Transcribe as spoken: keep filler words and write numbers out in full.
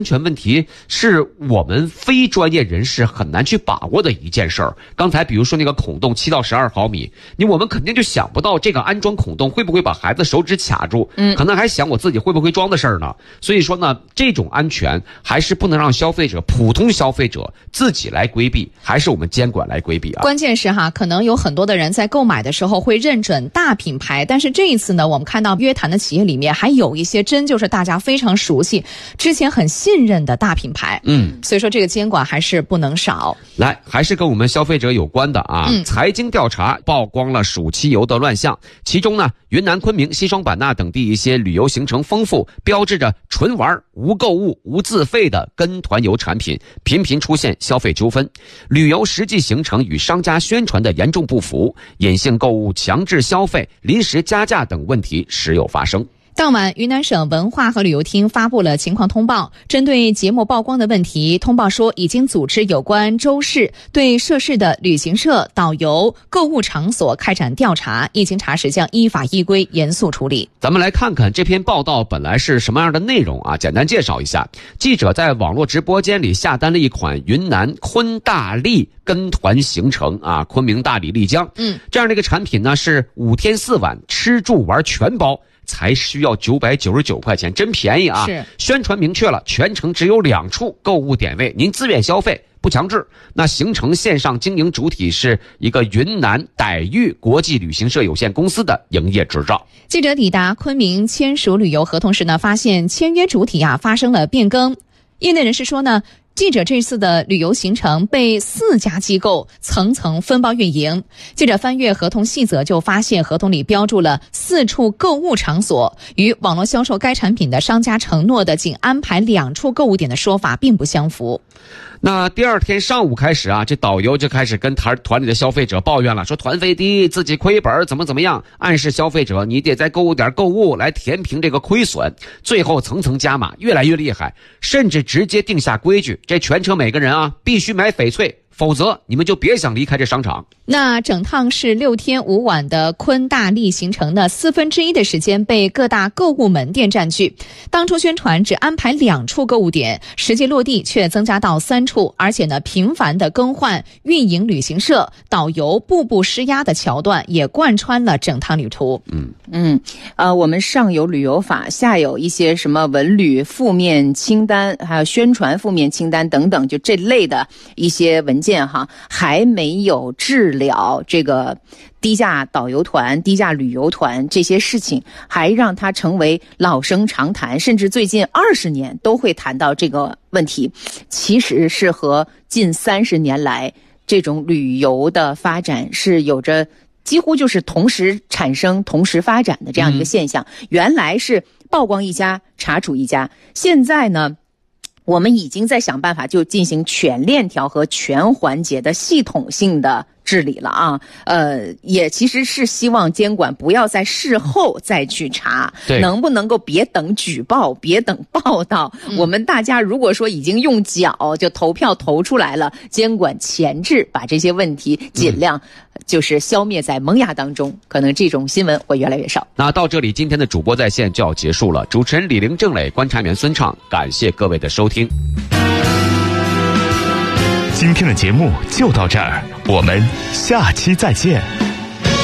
安全问题是我们非专业人士很难去把握的一件事儿。刚才比如说那个孔洞七到十二毫米，你我们肯定就想不到这个安装孔洞会不会把孩子手指卡住，嗯，可能还想我自己会不会装的事儿呢。所以说呢，这种安全还是不能让消费者、普通消费者自己来规避，还是我们监管来规避啊。 关键是哈，可能有很多的人在购买的时候会认准大品牌，但是这一次呢，我们看到约谈的企业里面还有一些真就是大家非常熟悉、之前很信任的大品牌，嗯，所以说这个监管还是不能少。 来，还是跟我们消费者有关的啊。嗯、财经调查曝光了暑期游的乱象，其中呢，云南昆明、西双版纳等地一些旅游行程丰富、标志着纯玩、无购物、无自费的跟团游产品，频频出现消费纠纷，旅游实际行程与商家宣传的严重不符，隐性购物、强制消费、临时加价等问题时有发生。 当晚，云南省文化和旅游厅发布了情况通报，针对节目曝光的问题，通报说已经组织有关州市对涉事的旅行社、导游、购物场所开展调查，一经查实将依法依规严肃处理。 咱们来看看这篇报道本来是什么样的内容啊？简单介绍一下，记者在网络直播间里下单了一款云南昆大丽跟团行程啊，昆明、大理、丽江，嗯，这样的一个产品呢是五天四晚吃住玩全包。才需要九百九十九块钱，真便宜啊！是，宣传明确了，全程只有两处购物点位，您自愿消费，不强制。那行程线上经营主体是一个云南傣域国际旅行社有限公司的营业执照。 记者抵达昆明签署旅游合同时呢，发现签约主体啊发生了变更。业内人士说呢，记者这次的旅游行程被四家机构层层分包运营。记者翻阅合同细则，就发现合同里标注了四处购物场所，与网络销售该产品的商家承诺的仅安排两处购物点的说法并不相符。 那第二天上午开始啊，这导游就开始跟团团里的消费者抱怨了，说团费低，自己亏本，怎么怎么样，暗示消费者你得在购物点购物来填平这个亏损。最后层层加码，越来越厉害，甚至直接定下规矩，这全程每个人啊必须买翡翠，否则你们就别想离开这商场。 那整趟是六天五晚的昆大丽行程的四分之一的时间被各大购物门店占据。当初宣传只安排两处购物点，实际落地却增加到三处，而且呢频繁的更换运营旅行社、导游步步施压的桥段也贯穿了整趟旅途。 嗯嗯，呃，我们上有旅游法，下有一些什么文旅负面清单，还有宣传负面清单等等，就这类的一些文件哈，还没有治了这个低价导游团、低价旅游团这些事情，还让它成为老生常谈，甚至最近二十年都会谈到这个问题。其实是和近三十年来这种旅游的发展是有着几乎就是同时产生、同时发展的这样一个现象。嗯、原来是曝光一家，查处一家，现在呢？我们已经在想办法就进行全链条和全环节的系统性的治理了啊，呃，也其实是希望监管不要在事后再去查，能不能够别等举报，别等报道、嗯、我们大家如果说已经用脚就投票投出来了，监管前置把这些问题尽量就是消灭在萌芽当中、嗯、可能这种新闻会越来越少。 那到这里今天的主播在线就要结束了，主持人李玲、郑磊，观察员孙畅，感谢各位的收听。 今天的节目就到这儿，我们下期再见。